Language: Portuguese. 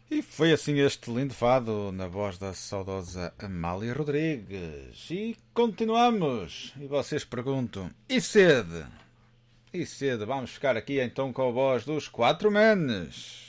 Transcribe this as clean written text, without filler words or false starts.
E foi assim este lindo fado na voz da saudosa Amália Rodrigues. E continuamos. E vocês perguntam: e sede? E sede? Vamos ficar aqui então com a voz dos Quatro Menes.